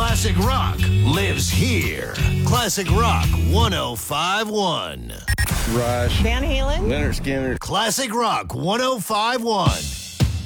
Classic rock lives here. Classic Rock 105.1. Rush. Van Halen. Leonard Skinner. Classic Rock 105.1.